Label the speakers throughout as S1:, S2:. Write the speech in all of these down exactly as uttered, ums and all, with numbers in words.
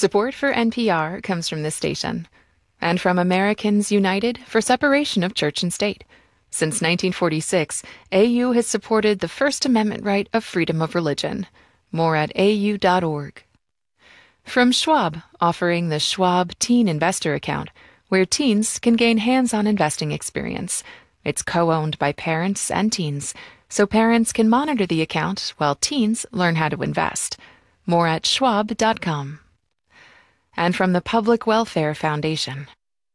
S1: Support for N P R comes from this station and from Americans United for Separation of Church and State. Since nineteen forty-six, A U has supported the First Amendment right of freedom of religion. More at A U dot org. From Schwab, offering the Schwab Teen Investor Account, where teens can gain hands-on investing experience. It's co-owned by parents and teens, so parents can monitor the account while teens learn how to invest. More at schwab dot com. And from the Public Welfare Foundation.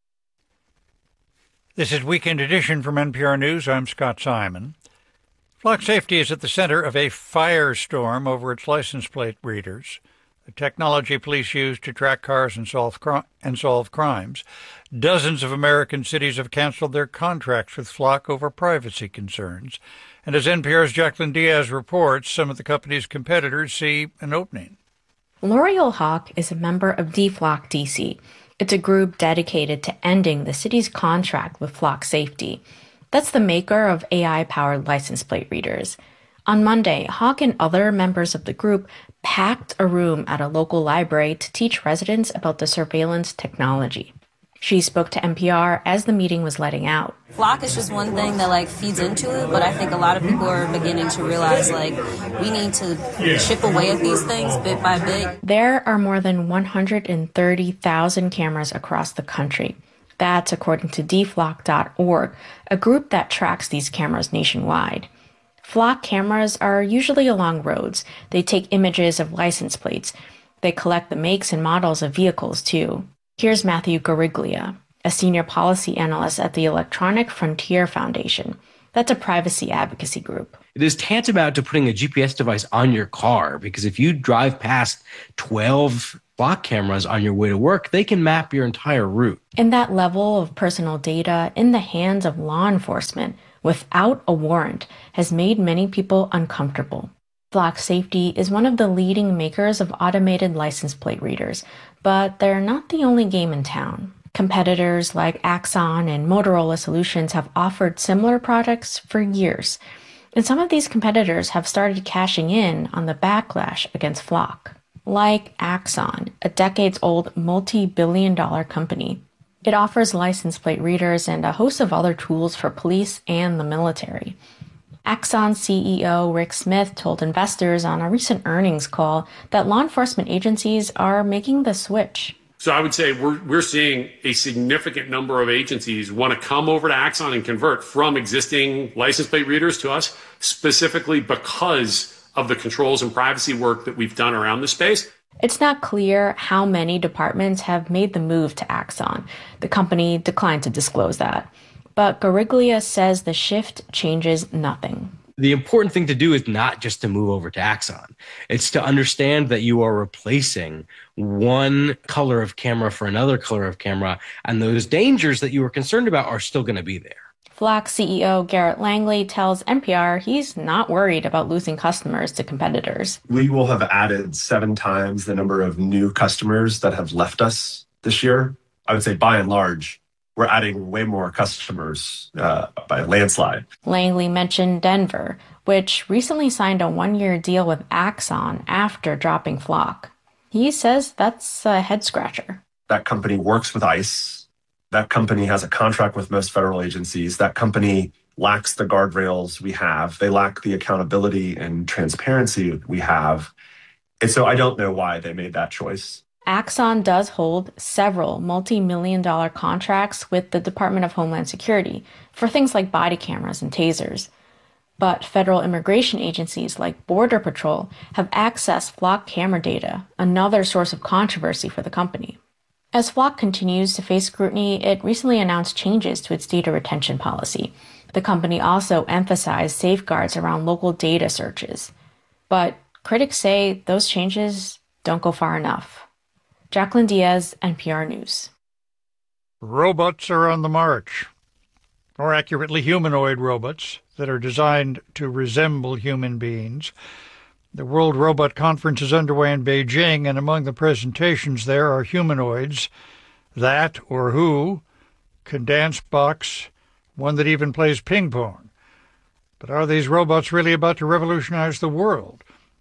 S2: This is Weekend Edition from N P R News. I'm Scott Simon. Flock Safety is at the center of a firestorm over its license plate readers, the technology police use to track cars and solve cri- and solve crimes. Dozens of American cities have canceled their contracts with Flock over privacy concerns. And as N P R's Jacqueline Diaz reports, some of the company's competitors see an opening.
S3: L'Oreal Hawk is a member of D-Flock D C. It's a group dedicated to ending the city's contract with Flock Safety. That's the maker of A I-powered license plate readers. On Monday, Hawk and other members of the group packed a room at a local library to teach residents about the surveillance technology. She spoke to N P R as the meeting was letting out.
S4: Flock is just one thing that like feeds into it, but I think a lot of people are beginning to realize like we need to chip away at these things bit by bit.
S3: There are more than one hundred thirty thousand cameras across the country. That's according to D flock dot org, a group that tracks these cameras nationwide. Flock cameras are usually along roads. They take images of license plates. They collect the makes and models of vehicles, too. Here's Matthew Gariglia, a senior policy analyst at the Electronic Frontier Foundation. That's a privacy advocacy group.
S5: It is tantamount to putting a G P S device on your car, because if you drive past twelve Flock cameras on your way to work, they can map your entire route.
S3: And that level of personal data in the hands of law enforcement without a warrant has made many people uncomfortable. Flock Safety is one of the leading makers of automated license plate readers, but they're not the only game in town. Competitors like Axon and Motorola Solutions have offered similar products for years, and some of these competitors have started cashing in on the backlash against Flock. Like Axon, a decades-old multi-billion dollar company. It offers license plate readers and a host of other tools for police and the military. Axon C E O Rick Smith told investors on a recent earnings call that law enforcement agencies are making the switch.
S6: So I would say we're we're seeing a significant number of agencies want to come over to Axon and convert from existing license plate readers to us, specifically because of the controls and privacy work that we've done around the space.
S3: It's not clear how many departments have made the move to Axon. The company declined to disclose that. But Gariglia says the shift changes nothing.
S5: The important thing to do is not just to move over to Axon. It's to understand that you are replacing one color of camera for another color of camera, and those dangers that you were concerned about are still going to be there.
S3: Flock C E O Garrett Langley tells N P R he's not worried about losing customers to competitors.
S7: We will have added seven times the number of new customers that have left us this year. I would say by and large, we're adding way more customers uh, by a landslide.
S3: Langley mentioned Denver, which recently signed a one-year deal with Axon after dropping Flock. He says that's a head-scratcher.
S7: That company works with ICE. That company has a contract with most federal agencies. That company lacks the guardrails we have. They lack the accountability and transparency we have. And so I don't know why they made that choice.
S3: Axon does hold several multi-million dollar contracts with the Department of Homeland Security for things like body cameras and tasers. But federal immigration agencies like Border Patrol have accessed Flock camera data, another source of controversy for the company. As Flock continues to face scrutiny, it recently announced changes to its data retention policy. The company also emphasized safeguards around local data searches. But critics say those changes don't go far enough. Jacqueline Diaz, N P R News.
S2: Robots are on the march. More accurately, humanoid robots that are designed to resemble human beings. The World Robot Conference is underway in Beijing, and among the presentations there are humanoids that, or who, can dance, box, one that even plays ping pong. But are these robots really about to revolutionize the world?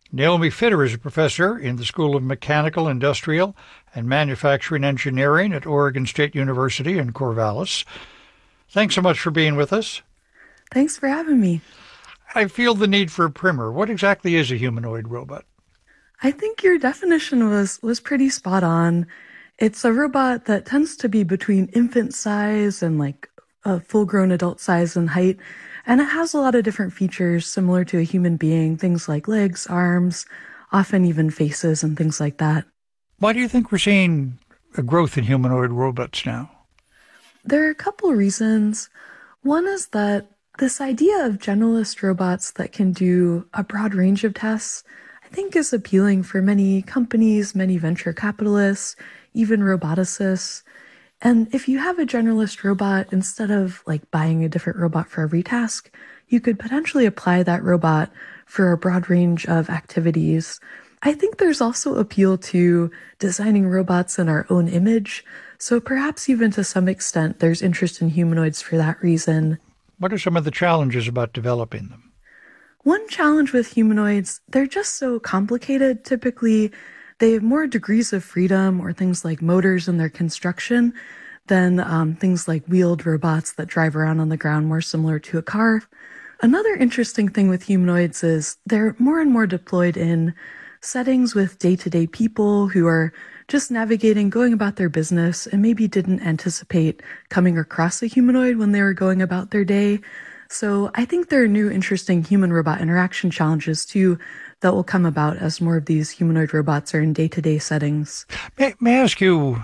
S2: Naomi Fitter is a professor in the School of Mechanical, Industrial, and Manufacturing Engineering at Oregon State University in Corvallis. Thanks so much for being with us.
S8: Thanks for having me.
S2: I feel the need for a primer. What exactly is a humanoid robot?
S8: I think your definition was, was pretty spot on. It's a robot that tends to be between infant size and like a full-grown adult size and height. And it has a lot of different features similar to a human being, things like legs, arms, often even faces and things like that.
S2: Why do you think we're seeing a growth in humanoid robots now?
S8: There are a couple reasons. One is that this idea of generalist robots that can do a broad range of tasks, I think is appealing for many companies, many venture capitalists, even roboticists. And if you have a generalist robot, instead of like buying a different robot for every task, you could potentially apply that robot for a broad range of activities. I think there's also appeal to designing robots in our own image. So perhaps even to some extent, there's interest in humanoids for that reason.
S2: What are some of the challenges about developing them?
S8: One challenge with humanoids, they're just so complicated. Typically, they have more degrees of freedom or things like motors in their construction than um, things like wheeled robots that drive around on the ground, more similar to a car. Another interesting thing with humanoids is they're more and more deployed in settings with day-to-day people who are just navigating, going about their business, and maybe didn't anticipate coming across a humanoid when they were going about their day. So I think there are new interesting human-robot interaction challenges, too, that will come about as more of these humanoid robots are in day-to-day settings.
S2: May, may I ask you,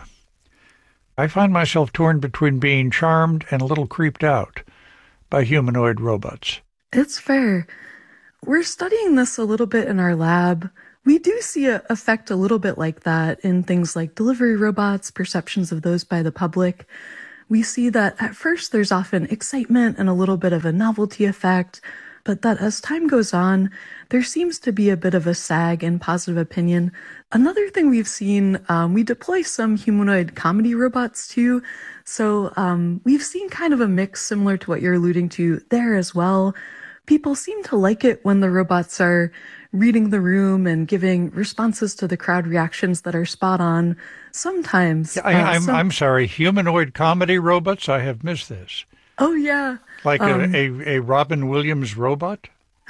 S2: I find myself torn between being charmed and a little creeped out by humanoid robots.
S8: It's fair. We're studying this a little bit in our lab. We do see an effect a little bit like that in things like delivery robots, perceptions of those by the public. We see that at first there's often excitement and a little bit of a novelty effect, but that as time goes on, there seems to be a bit of a sag in positive opinion. Another thing we've seen, um, we deploy some humanoid comedy robots too. So um, we've seen kind of a mix similar to what you're alluding to there as well. People seem to like it when the robots are reading the room and giving responses to the crowd reactions that are spot on. Sometimes.
S2: I,
S8: uh,
S2: I'm,
S8: some...
S2: I'm sorry, humanoid comedy robots? I have missed this.
S8: Oh, yeah.
S2: Like
S8: um,
S2: a, a, a Robin Williams robot?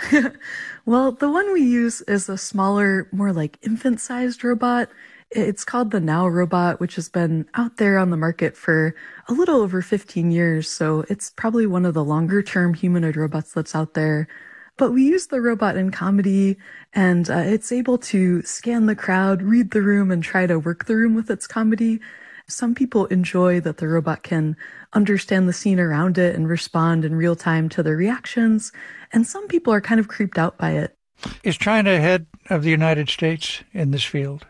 S8: Well, the one we use is a smaller, more like infant-sized robot. It's called the Now robot, which has been out there on the market for a little over fifteen years. So it's probably one of the longer-term humanoid robots that's out there. But we use the robot in comedy, and uh, it's able to scan the crowd, read the room, and try to work the room with its comedy. Some people enjoy that the robot can understand the scene around it and respond in real time to the reactions, and some people are kind of creeped out by it.
S2: Is China ahead of the United States in this field?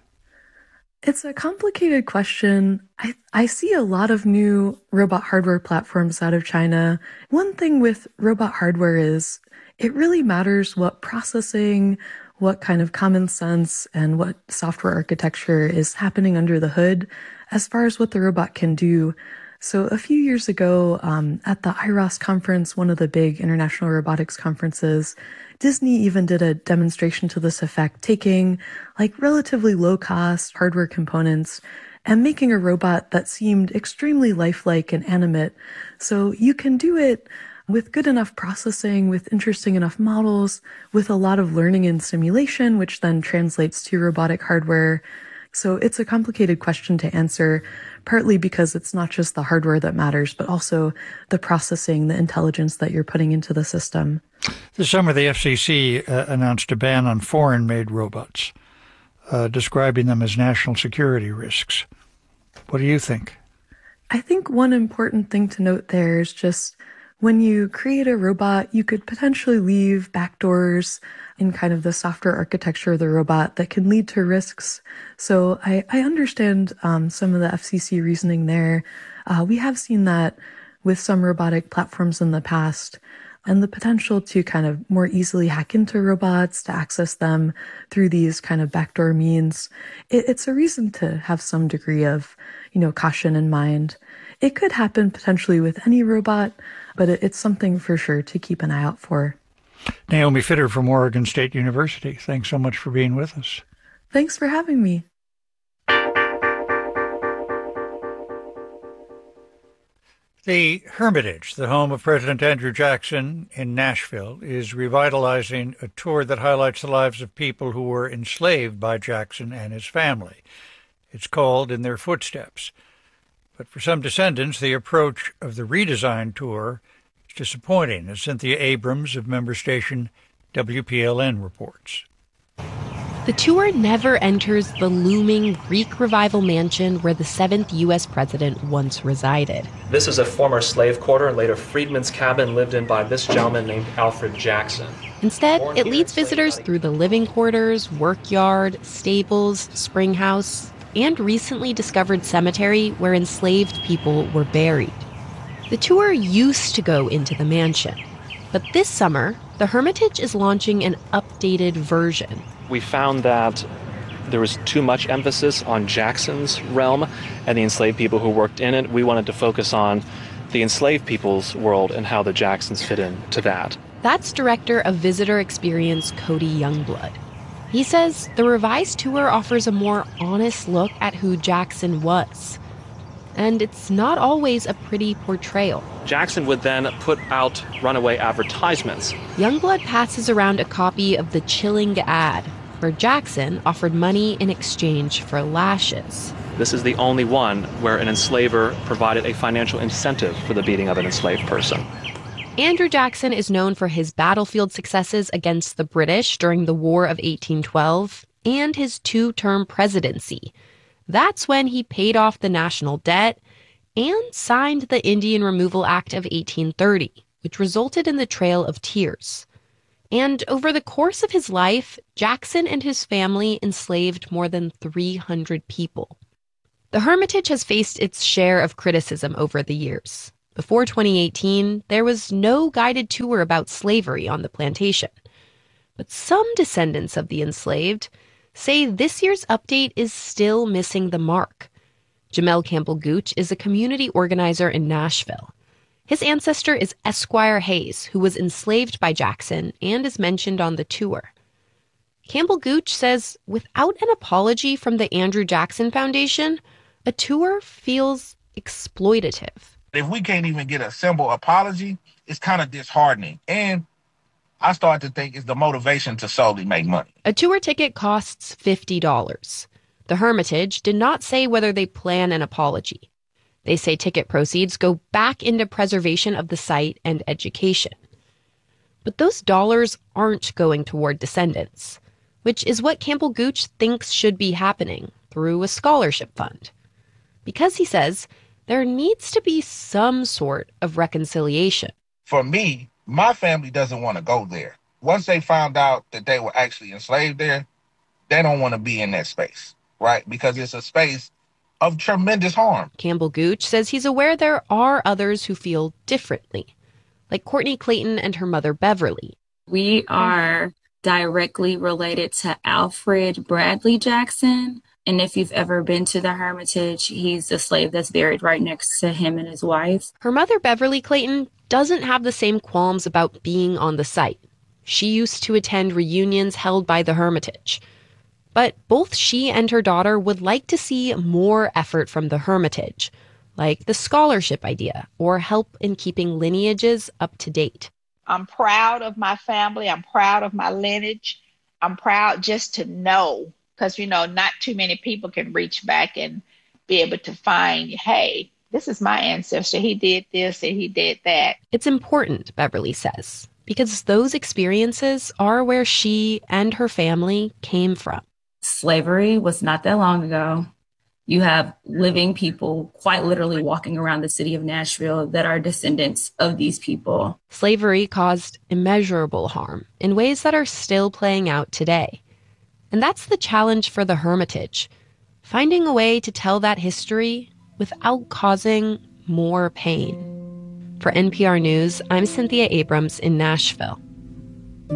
S8: It's a complicated question. I, I see a lot of new robot hardware platforms out of China. One thing with robot hardware is it really matters what processing, what kind of common sense, and what software architecture is happening under the hood as far as what the robot can do. So a few years ago, um, at the I R O S conference, one of the big international robotics conferences, Disney even did a demonstration to this effect, taking like relatively low-cost hardware components and making a robot that seemed extremely lifelike and animate. So you can do it with good enough processing, with interesting enough models, with a lot of learning and simulation, which then translates to robotic hardware. So it's a complicated question to answer, partly because it's not just the hardware that matters, but also the processing, the intelligence that you're putting into the system.
S2: This summer, the F C C uh, announced a ban on foreign-made robots, uh, describing them as national security risks. What do you think?
S8: I think one important thing to note there is just when you create a robot, you could potentially leave backdoors in kind of the software architecture of the robot that can lead to risks. So I, I understand um, some of the F C C reasoning there. Uh, we have seen that with some robotic platforms in the past, and the potential to kind of more easily hack into robots, to access them through these kind of backdoor means. It, it's a reason to have some degree of, you know, caution in mind. It could happen potentially with any robot, but it, it's something for sure to keep an eye out for.
S2: Naomi Fitter from Oregon State University, thanks so much for being with us.
S8: Thanks for having me.
S2: The Hermitage, the home of President Andrew Jackson in Nashville, is revitalizing a tour that highlights the lives of people who were enslaved by Jackson and his family. It's called In Their Footsteps. But for some descendants, the approach of the redesigned tour is disappointing, as Cynthia Abrams of member station W P L N reports.
S9: The tour never enters the looming Greek Revival mansion where the seventh U S president once resided.
S10: This is a former slave quarter and later freedman's cabin lived in by this gentleman named Alfred Jackson.
S9: Instead, it leads visitors through the living quarters, workyard, stables, spring house, and recently discovered cemetery where enslaved people were buried. The tour used to go into the mansion, but this summer, the Hermitage is launching an updated version.
S10: We found that there was too much emphasis on Jackson's realm and the enslaved people who worked in it. We wanted to focus on the enslaved people's world and how the Jacksons fit into that.
S9: That's Director of Visitor Experience Cody Youngblood. He says the revised tour offers a more honest look at who Jackson was. And it's not always a pretty portrayal.
S10: Jackson would then put out runaway advertisements.
S9: Youngblood passes around a copy of the chilling ad, where Jackson offered money in exchange for lashes.
S10: This is the only one where an enslaver provided a financial incentive for the beating of an enslaved person.
S9: Andrew Jackson is known for his battlefield successes against the British during the War of eighteen twelve and his two-term presidency. That's when he paid off the national debt and signed the Indian Removal Act of eighteen thirty, which resulted in the Trail of Tears. And over the course of his life, Jackson and his family enslaved more than three hundred people. The Hermitage has faced its share of criticism over the years. Before twenty eighteen, there was no guided tour about slavery on the plantation. But some descendants of the enslaved say this year's update is still missing the mark. Jamel Campbell Gooch is a community organizer in Nashville. His ancestor is Esquire Hayes, who was enslaved by Jackson and is mentioned on the tour. Campbell Gooch says without an apology from the Andrew Jackson Foundation, a tour feels exploitative.
S11: If we can't even get a simple apology, it's kind of disheartening. And I start to think it's the motivation to solely make money.
S9: A tour ticket costs fifty dollars. The Hermitage did not say whether they plan an apology. They say ticket proceeds go back into preservation of the site and education. But those dollars aren't going toward descendants, which is what Campbell Gooch thinks should be happening through a scholarship fund. Because, he says, there needs to be some sort of reconciliation.
S11: For me, my family doesn't want to go there. Once they found out that they were actually enslaved there, they don't want to be in that space, right? Because it's a space of tremendous harm.
S9: Campbell Gooch says he's aware there are others who feel differently, like Courtney Clayton and her mother Beverly.
S12: We are directly related to Alfred Bradley Jackson. And if you've ever been to the Hermitage, he's the slave that's buried right next to him and his wife.
S9: Her mother Beverly Clayton doesn't have the same qualms about being on the site. She used to attend reunions held by the Hermitage. But both she and her daughter would like to see more effort from the Hermitage, like the scholarship idea or help in keeping lineages up to date.
S13: I'm proud of my family. I'm proud of my lineage. I'm proud just to know, because, you know, not too many people can reach back and be able to find, hey, this is my ancestor. He did this and he did that.
S9: It's important, Beverly says, because those experiences are where she and her family came from.
S12: Slavery was not that long ago. You have living people quite literally walking around the city of Nashville that are descendants of these people.
S9: Slavery caused immeasurable harm in ways that are still playing out today. And that's the challenge for the Hermitage, finding a way to tell that history without causing more pain. For N P R News, I'm Cynthia Abrams in Nashville.